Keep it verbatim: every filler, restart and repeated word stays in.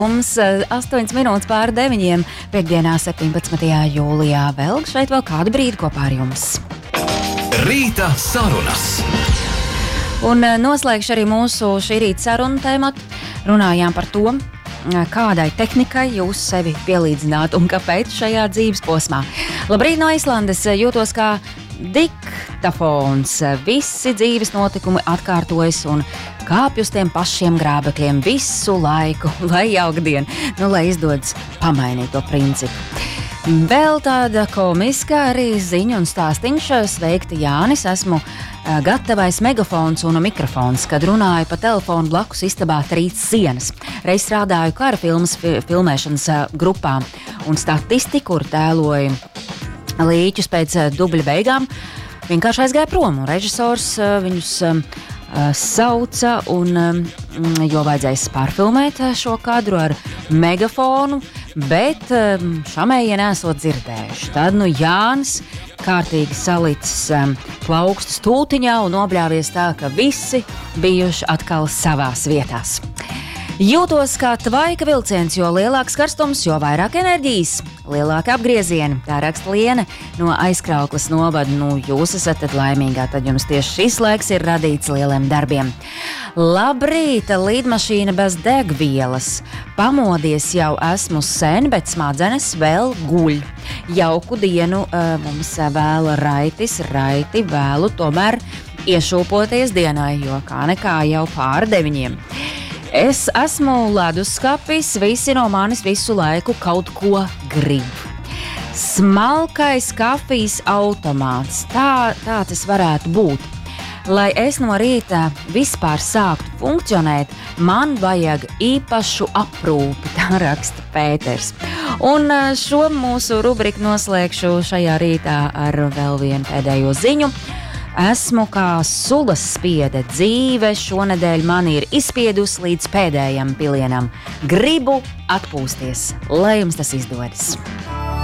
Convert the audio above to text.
Mums astoņas minūtes pāri deviņiem, piekdienā, septiņpadsmitajā jūlijā. Vēl šeit vēl kādu brīdi kopā ar jums. Rīta sarunas. Un noslēgšu arī mūsu šī rīta sarunu tēmatu. Runājām par to, kādai tehnikai jūs sevi pielīdzināt un kāpēc šajā dzīves posmā. Labrīt no Islandes, jūtos kā diktafons. Visi dzīves notikumi atkārtojas un kāpj uz tiem pašiem grābekļiem visu laiku, lai jauka diena, nu, lai izdodas pamainīt to principu. Vēl tāda komiska arī ziņa un stāstiņš. Sveikti, Jānis, esmu gatavais megafons un mikrofons, kad runāju pa telefonu blakus istabā trīt sienas. Reiz strādāju kara filmas filmēšanas grupā un statisti, kur tēloju līķus pēc dubļa beigām, vienkārši aizgāja prom, un režisors viņus sauca, un, jo vajadzēs pārfilmēt šo kadru ar megafonu, bet šamējienē esot dzirdējuši. Tad nu Jānis kārtīgi salicis plaukstus tūtiņā un nobļāvies tā, ka visi bijuši atkal savās vietās. Jūtos kā tvaika vilciens, jo lielāks karstums, jo vairāk enerģijas, lielāka apgrieziena. Tā raksta Liene no Aizkraukles novada. Nu, jūs esat tad laimīgā, tad jums tieši šis laiks ir radīts lieliem darbiem. Labrīt, līdmašīna bez degvielas. Pamodies jau esmu sen, bet smadzenes vēl guļ. Jauku dienu uh, mums vēla Raitis, Raiti vēlu tomēr iešūpoties dienai, jo kā nekā jau pāri deviņiem. Es esmu leduskapis, visi no manis visu laiku kaut ko grib. Smalkais kafijas automāts, tā, tā tas varētu būt. Lai es no rīta vispār sāktu funkcionēt, man vajag īpašu aprūpi, tā raksta Pēters. Un šo mūsu rubriku noslēgšu šajā rītā ar vēl vienu pēdējo ziņu. Esmu kā sulas spiede, dzīve šonedēļ man ir izspiedus līdz pēdējam pilienam. Gribu atpūsties, lai jums tas izdodas.